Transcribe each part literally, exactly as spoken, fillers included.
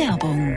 Werbung.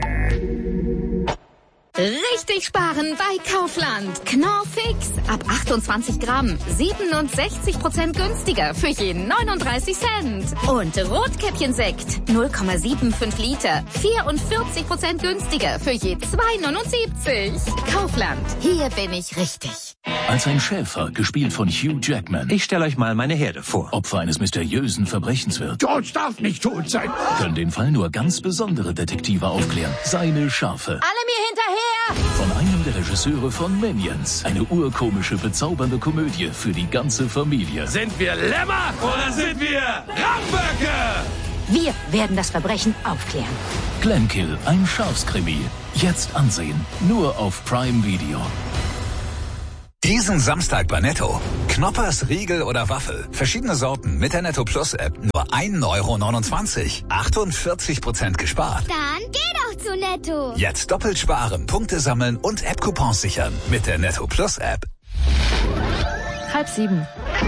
Richtig sparen bei Kaufland. Knorr Fix. Ab achtundzwanzig Gramm. siebenundsechzig Prozent günstiger für jeden neununddreißig Cent. Und Rotkäppchensekt. null Komma fünfundsiebzig Liter. vierundvierzig Prozent günstiger für je zwei neunundsiebzig. Kaufland. Hier bin ich richtig. Als ein Schäfer, gespielt von Hugh Jackman. Ich stelle euch mal meine Herde vor. Opfer eines mysteriösen Verbrechens wird. George darf nicht tot sein. Können den Fall nur ganz besondere Detektive aufklären. Seine Schafe. Alle mir hinterher! Von einem der Regisseure von Minions. Eine urkomische, bezaubernde Komödie für die ganze Familie. Sind wir Lämmer oder sind wir Ramböcke? Wir werden das Verbrechen aufklären. Glenkill, ein Schafskrimi. Jetzt ansehen. Nur auf Prime Video. Diesen Samstag bei Netto. Knoppers, Riegel oder Waffel. Verschiedene Sorten mit der Netto Plus App. Nur ein Euro neunundzwanzig. achtundvierzig Prozent gespart. Dann geh doch zu Netto. Jetzt doppelt sparen, Punkte sammeln und App-Coupons sichern. Mit der Netto Plus App. Halb sieben.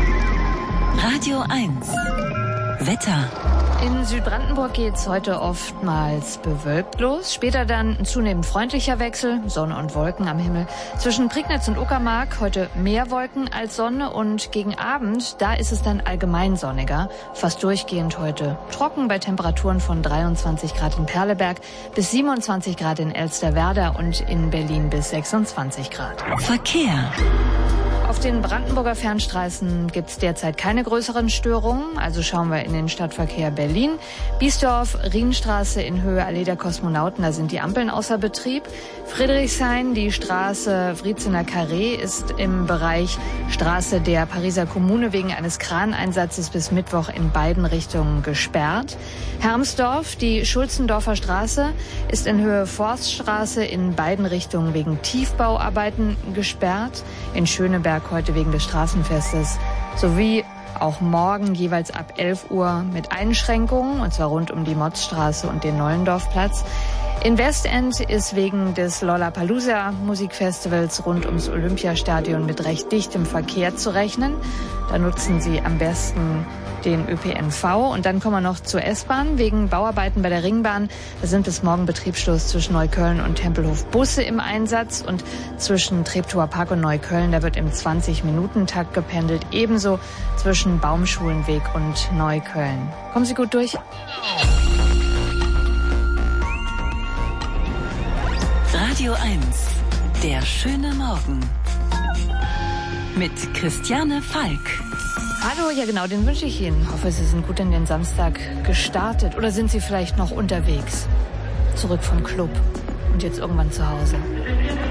Radio eins. Wetter. In Südbrandenburg geht's heute oftmals bewölkt los. Später dann ein zunehmend freundlicher Wechsel, Sonne und Wolken am Himmel. Zwischen Prignitz und Uckermark heute mehr Wolken als Sonne und gegen Abend, da ist es dann allgemein sonniger. Fast durchgehend heute trocken bei Temperaturen von dreiundzwanzig Grad in Perleberg bis siebenundzwanzig Grad in Elsterwerda und in Berlin bis sechsundzwanzig Grad. Verkehr. Auf den Brandenburger Fernstraßen gibt's derzeit keine größeren Störungen. Also schauen wir in den Stadtverkehr Berlin. Biesdorf, Rienstraße in Höhe Allee der Kosmonauten, da sind die Ampeln außer Betrieb. Friedrichshain, die Straße Wriezener Carré ist im Bereich Straße der Pariser Kommune wegen eines Kraneinsatzes bis Mittwoch in beiden Richtungen gesperrt. Hermsdorf, die Schulzendorfer Straße ist in Höhe Forststraße in beiden Richtungen wegen Tiefbauarbeiten gesperrt. In Schöneberg heute wegen des Straßenfestes sowie auch morgen jeweils ab elf Uhr mit Einschränkungen, und zwar rund um die Motzstraße und den Neulendorfplatz. In Westend ist wegen des Lollapalooza Musikfestivals rund ums Olympiastadion mit recht dichtem Verkehr zu rechnen. Da nutzen Sie am besten den Ö P N V. Und dann kommen wir noch zur S-Bahn. Wegen Bauarbeiten bei der Ringbahn, da sind bis morgen Betriebsschluss zwischen Neukölln und Tempelhof Busse im Einsatz. Und zwischen Treptower Park und Neukölln, da wird im zwanzig-Minuten-Takt gependelt. Ebenso zwischen Baumschulenweg und Neukölln. Kommen Sie gut durch. Radio eins. Der schöne Morgen. Mit Christiane Falk. Hallo, ja genau, den wünsche ich Ihnen. Ich hoffe, Sie sind gut in den Samstag gestartet. Oder sind Sie vielleicht noch unterwegs? Zurück vom Club und jetzt irgendwann zu Hause.